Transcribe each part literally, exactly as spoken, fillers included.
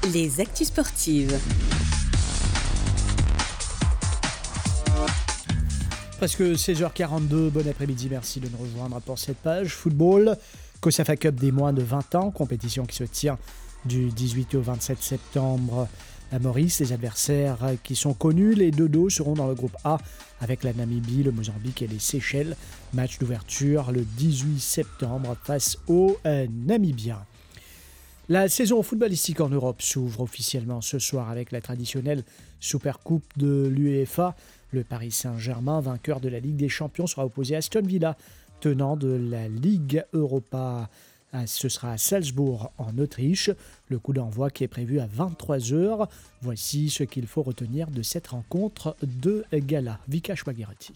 Les actus sportives. Presque seize heures quarante-deux, bon après-midi, merci de nous rejoindre pour cette page. Football, COSAFA Cup des moins de vingt ans, compétition qui se tient du dix-huit au vingt-sept septembre à Maurice. Les adversaires qui sont connus, les dodos seront dans le groupe A avec la Namibie, le Mozambique et les Seychelles. Match d'ouverture le dix-huit septembre face aux euh, Namibiens. La saison footballistique en Europe s'ouvre officiellement ce soir avec la traditionnelle Supercoupe de l'UEFA. Le Paris Saint-Germain, vainqueur de la Ligue des Champions, sera opposé à Aston Villa, tenant de la Ligue Europa. Ce sera à Salzbourg, en Autriche. Le coup d'envoi qui est prévu à vingt-trois heures. Voici ce qu'il faut retenir de cette rencontre de gala. Vikash Waguirati.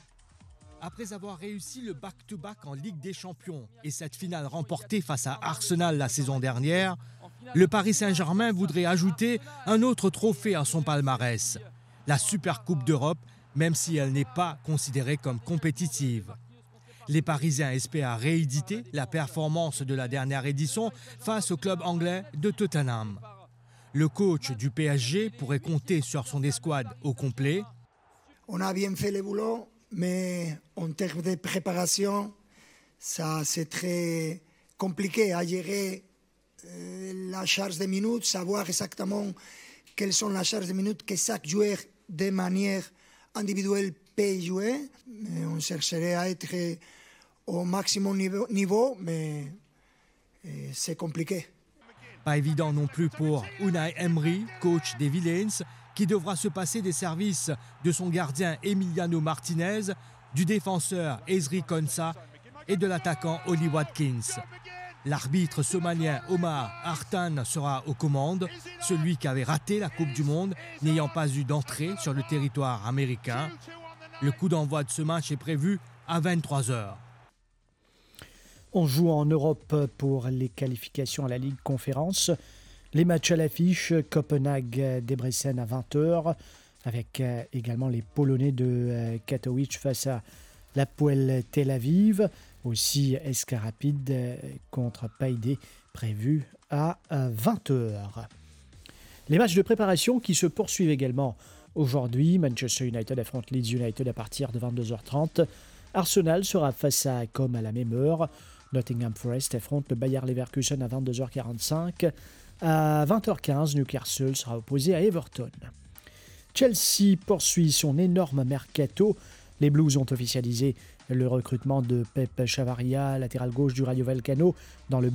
Après avoir réussi le back-to-back en Ligue des Champions et cette finale remportée face à Arsenal la saison dernière, le Paris Saint-Germain voudrait ajouter un autre trophée à son palmarès, la Supercoupe d'Europe, même si elle n'est pas considérée comme compétitive. Les Parisiens espèrent rééditer la performance de la dernière édition face au club anglais de Tottenham. Le coach du P S G pourrait compter sur son escouade au complet. On a bien fait le boulot, mais en termes de préparation, ça c'est très compliqué à gérer euh, la charge de minutes, savoir exactement quelles sont les charges de minutes que chaque joueur de manière individuelle peut jouer. Mais on chercherait à être au maximum niveau, niveau mais euh, c'est compliqué. Pas évident non plus pour Unai Emery, coach des Villains, qui devra se passer des services de son gardien Emiliano Martinez, du défenseur Ezri Konsa et de l'attaquant Oli Watkins. L'arbitre somalien Omar Artan sera aux commandes, celui qui avait raté la Coupe du Monde, n'ayant pas eu d'entrée sur le territoire américain. Le coup d'envoi de ce match est prévu à vingt-trois heures. On joue en Europe pour les qualifications à la Ligue Conférence. Les matchs à l'affiche, Copenhague-Debrecen à vingt heures, avec également les Polonais de Katowice face à l'Hapoel Tel Aviv. Aussi S K Rapid contre Paide prévu à vingt heures. Les matchs de préparation qui se poursuivent également aujourd'hui. Manchester United affronte Leeds United à partir de vingt-deux heures trente. Arsenal sera face à Com à la même heure. Nottingham Forest affronte le Bayer Leverkusen à vingt-deux heures quarante-cinq. À vingt heures quinze, Newcastle sera opposé à Everton. Chelsea poursuit son énorme mercato. Les Blues ont officialisé le recrutement de Pep Chavaria, latéral gauche du Rayo Vallecano, dans le